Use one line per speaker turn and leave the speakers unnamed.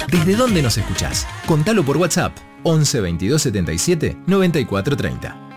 ¿Desde dónde nos escuchás? Contalo por WhatsApp 11 22 77 94 30.